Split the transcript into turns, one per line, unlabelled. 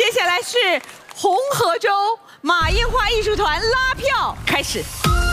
接下来是红河州马樱花艺术团拉票开始。